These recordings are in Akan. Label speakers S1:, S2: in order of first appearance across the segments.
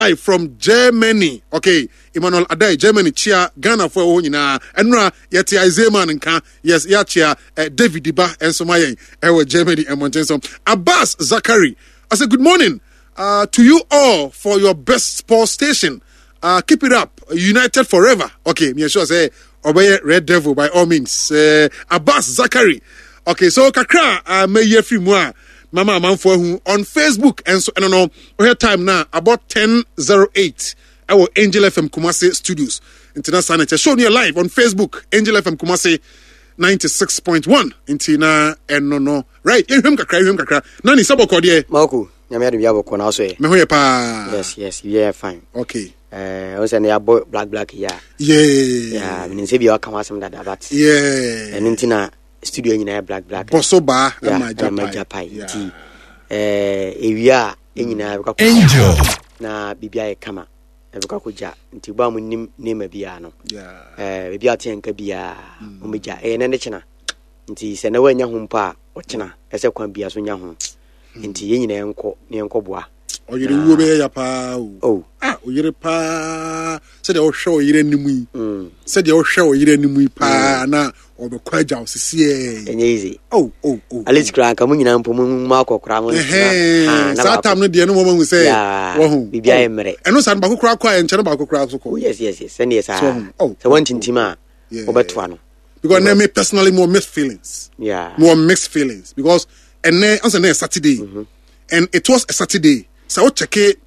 S1: live from Germany. Okay, Emmanuel Adai, Germany, Chia, Ghana for Onina, Enra, Yeti Izeman and Ka, yes, Yachia, David Diba, and Somaye, Germany, and Montenso. Abbas Zakari, I said, good morning to you all for your best sports station. Keep it up, united forever. Okay, me sure say, obey Red Devil by all means. Abbas Zakari. Okay, so Kakra, may ye free moi. Mama Manfo on Facebook and so I don't know. We have time now about 10:08. Our Angel FM Kumasi Studios. International show me live on Facebook. Angel FM Kumasi 96.1. Intina and no. Right. You him kakra. Nani sabo kodie.
S2: Maku. Nyame adu yabo kona so e.
S1: Me hoye pa.
S2: Yes. Yeah, fine.
S1: Okay.
S2: O se na yabo black yeah. Yeah, me nse bi o kama asem dada but.
S1: Yeah.
S2: And intina studio nyina black
S1: Bosoba
S2: ama japai ti ewia nyina beka
S1: Angel
S2: na bibia e kama e beka ko ja nti ba mu nim nema bia no bibia tenka bia o meja ne ne chena nti se na wanya ho mpa o chena ese kwan bia so nya ho nti nyina enko boa
S1: oyire wo be ya pa o oyire pa se de o hwe oyire nimu yi se de o hwe oyire nimu yi pa na obekwa ja osisi
S2: enye easy
S1: Alex
S2: Crank amu nyina mpo mu akokora mo
S1: na sa tam no de no mo hu se wo hu
S2: bibia emre
S1: eno san ba kokora kwa enche no ba kokora so ko
S2: yes send yes so one tintima obeto no
S1: because na me personally more mixed feelings because and on Saturday and it was a Saturday. So I check it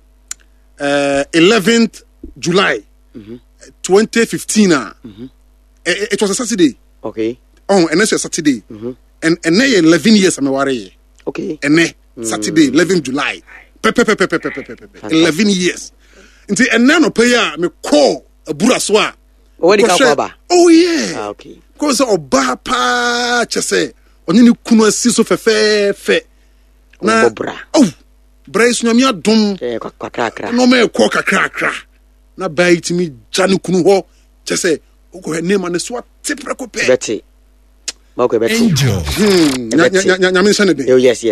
S1: 11th July 2015. It was a Saturday.
S2: Okay.
S1: Oh, and that's a Saturday. And then 11 years I'm worry.
S2: Okay.
S1: And then Saturday 11th July. 11 years. And then I pay me call a buraswa. Oh yeah.
S2: Okay.
S1: Because oba pa chese onini kunu asiso fe. Na Brace no me adom
S2: kakra
S1: no me ko kakra na bait mi janu kunu ho che se go name an so tipre ko pe
S2: beti mako beti
S1: Angel nya mention it
S2: yes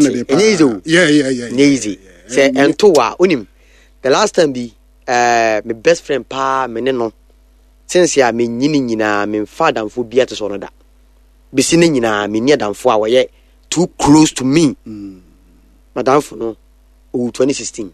S2: easy say ento wa onim the last time be my best friend pa me ne no since ya me nyina me father mfo bia to so no da be sine nyina me nia damfo a woye too close to me madam for no 2016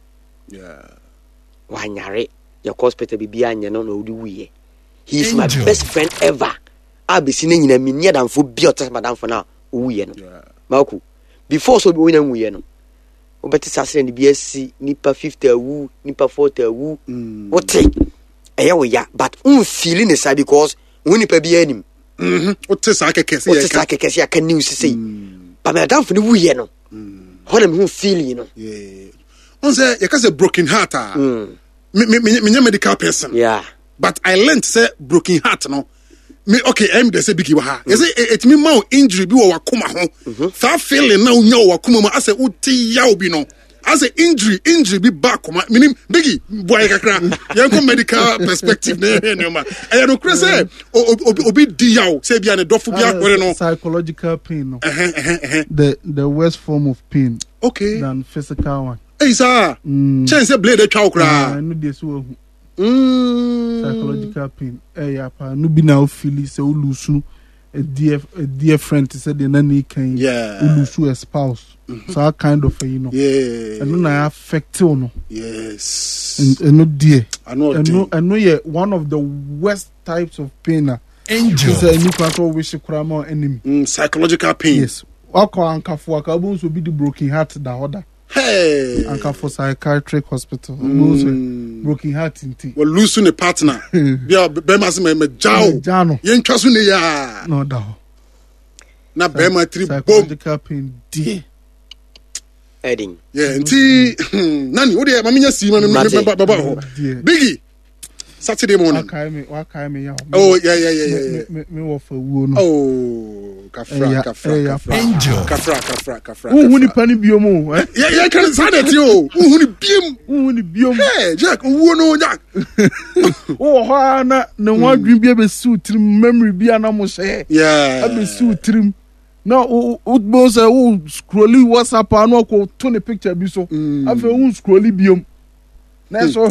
S2: wanyare your hospital bibia anya no na odi wuye he is my best friend ever abisine nyina me nia damfo bia o madam for na wuye no maku before so bi wonya wuye no obeti sasere ni bia si nipa 50 awu nipa 40 awu wote eya wo ya but feeling is because wonipa bia anim
S1: wote sa kekese
S2: ya kan news say but madam for ni wuye no when I'm feeling, you know.
S1: On say you can say broken heart. Me medical person.
S2: Yeah.
S1: But I learned say broken heart no. Me okay, I'm the say bigi wa ha. You say it me ma injury bi wa wakoma ho. Fa feeling na unya wakoma ma ase uti ya obi no. As a injury be back koma. Meaning bigi boy kakra. You come medical perspective na ma. I no crazy say obi di yaw say bia ne dofo bia kwere no.
S3: Psychological pain no. The worst form of pain.
S1: Okay.
S3: Than physical one.
S1: Hey sir. Chance blade twa okra.
S3: No dey so psychological pain. Ya pa no bi na feel say o lose a dear friend to say the nanny can lose a spouse. So that kind of you know.
S1: Yeah.
S3: And I affect you no.
S1: Yes.
S3: And no dear.
S1: I know
S3: yeah, one of the worst types of pain.
S1: Angel.
S3: Is a new control wish krama enemy.
S1: Psychological pain.
S3: Yes. Wako anka for bones will be the broken heart the other.
S1: Hey.
S3: Anka for psychiatric hospital. Broken heart in tea.
S1: Well, losing a partner. Bia bema se me jao. Yen twaso ne ya.
S3: No da.
S1: Na bema tri bomb.
S3: Psychological pain dear.
S2: Edding.
S1: Yeah, nti nani wo de maminya si ma baba ho. Biggie. Saturday morning.
S3: Waka me ya.
S1: Oh yeah.
S3: Me wo fa wuo no.
S1: Oh, kafra. Angel. Kafra.
S3: Who ni pani biomo, eh?
S1: Yeah, can say that yo. Who ni biom. Hey, Jack, who no Jack.
S3: Oh, ha na wa dream bi be suit memory bi ana mo say.
S1: Yeah.
S3: Be suit trim. Now, who say who scrolly WhatsApp and who to the picture be so. After who scrolly biom. Na so